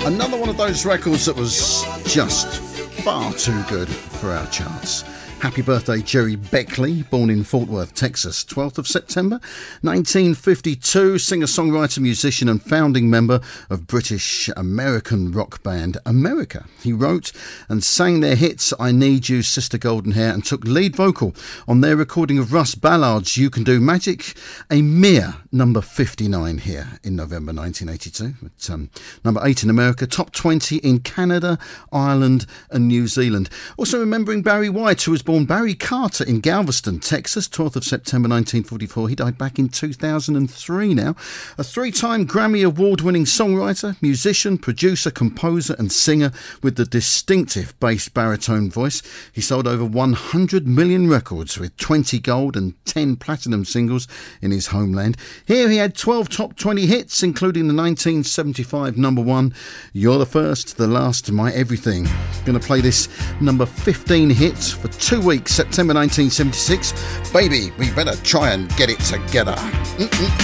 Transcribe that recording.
Another one of those records that was just far too good for our charts. Happy birthday, Jerry Beckley, born in Fort Worth, Texas, 12th of September 1952, singer-songwriter, musician and founding member of British-American rock band America. He wrote and sang their hits I Need You, Sister Golden Hair, and took lead vocal on their recording of Russ Ballard's You Can Do Magic, a mere number 59 here in November 1982. At, number 8 in America, top 20 in Canada, Ireland and New Zealand. Also remembering Barry White, who was born Barry Carter in Galveston, Texas, 12th of September 1944. He died back in 2003 now. A three-time Grammy Award-winning songwriter, musician, producer, composer and singer with the distinctive bass baritone voice. He sold over 100 million records with 20 gold and 10 platinum singles in his homeland. Here he had 12 top 20 hits, including the 1975 number one, You're the First, the Last, My Everything. Going to play this number 15 hit for 2 weeks, September 1976. Baby, we better try and get it together.